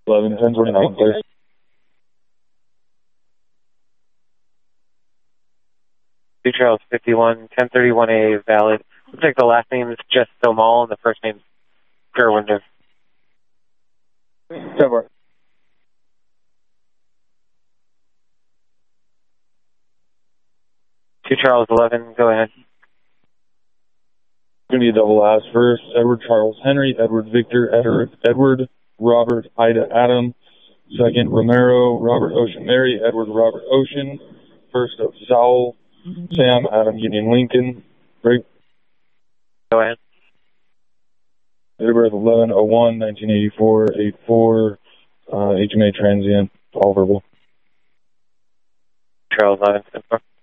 11, 1029, clear. Two Charles 51, 1031A valid. Looks like the last name is Jess Domal and the first name is Gerwinder. 10-4. Two Charles 11, go ahead. Going to be a double ass first. Edward Charles Henry, Edward Victor, Edward Robert Ida Adam. Second, Romero, Robert Ocean Mary, Edward Robert Ocean. First of Saul, Sam Adam Gideon Lincoln. Break. Go ahead. Date of birth 11/01, 1984, 84. HMA transient, all verbal. Charles 11, 10-4.